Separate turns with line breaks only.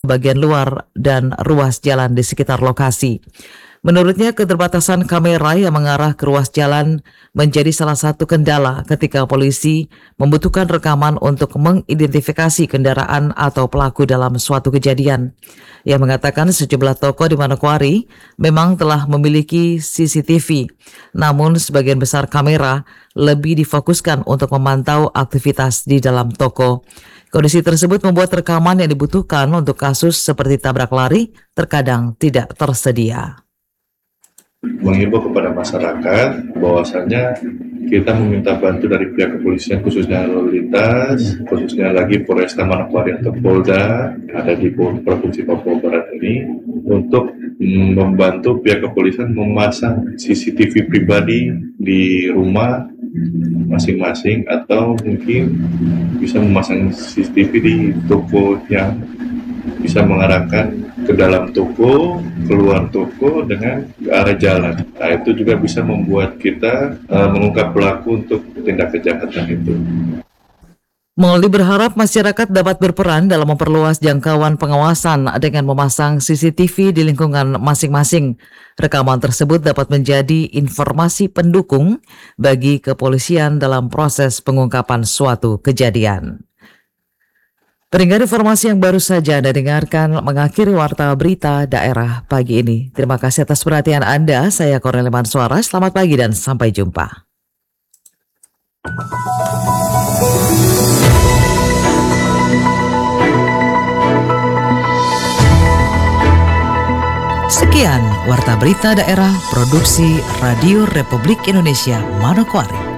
bagian luar dan ruas jalan di sekitar lokasi. Menurutnya, keterbatasan kamera yang mengarah ke ruas jalan menjadi salah satu kendala ketika polisi membutuhkan rekaman untuk mengidentifikasi kendaraan atau pelaku dalam suatu kejadian. Ia mengatakan sejumlah toko di Manokwari memang telah memiliki CCTV, namun sebagian besar kamera lebih difokuskan untuk memantau aktivitas di dalam toko. Kondisi tersebut membuat rekaman yang dibutuhkan untuk kasus seperti tabrak lari terkadang tidak tersedia.
Mengimbau kepada masyarakat bahwasannya kita meminta bantu dari pihak kepolisian khususnya lalu lintas, khususnya lagi Polresta Manokwari atau Polda ada di Provinsi Papua Barat ini untuk membantu pihak kepolisian memasang CCTV pribadi di rumah masing-masing atau mungkin bisa memasang CCTV di toko yang bisa mengarahkan ke dalam toko, keluar toko dengan ke arah jalan. Nah, itu juga bisa membuat kita mengungkap pelaku untuk tindak kejahatan itu.
Mauldi berharap masyarakat dapat berperan dalam memperluas jangkauan pengawasan dengan memasang CCTV di lingkungan masing-masing. Rekaman tersebut dapat menjadi informasi pendukung bagi kepolisian dalam proses pengungkapan suatu kejadian. Pendengar, informasi yang baru saja Anda dengarkan mengakhiri Warta Berita Daerah pagi ini. Terima kasih atas perhatian Anda. Saya Kornel Mansuara. Selamat pagi dan sampai jumpa. Sekian Warta Berita Daerah Produksi Radio Republik Indonesia Manokwari.